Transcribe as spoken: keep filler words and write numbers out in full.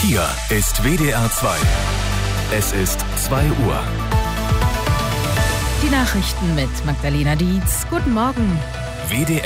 Hier ist W D R zwei. Es ist zwei Uhr. Die Nachrichten mit Magdalena Dietz. Guten Morgen. W D R